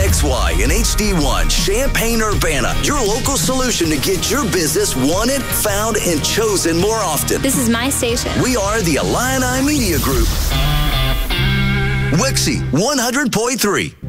WXY and HD1, Champaign-Urbana, your local solution to get your business wanted, found, and chosen more often. This is my station. We are the Illini Media Group. WXY 100.3.